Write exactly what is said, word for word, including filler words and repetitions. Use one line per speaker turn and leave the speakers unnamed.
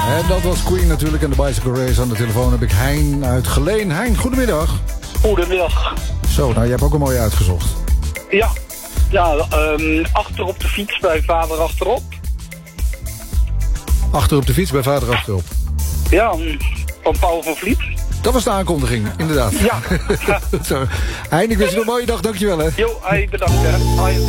En dat was Queen natuurlijk. En de Bicycle Race aan de telefoon heb ik Hein uit Geleen. Hein, goedemiddag.
Goedemiddag.
Zo, nou, je hebt ook een mooie uitgezocht.
Ja, ja um, achter op de fiets bij vader achterop.
Achter op de fiets bij vader achterop.
Ja, van Paul van Vliet.
Dat was de aankondiging, inderdaad.
Ja.
Zo. Hein, ik wens je een mooie dag, dankjewel hè.
Jo, hey, bedankt hè. Hoi.